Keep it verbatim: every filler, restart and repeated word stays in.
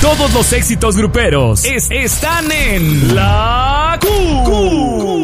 Todos los éxitos gruperos es- están en La Q. Q.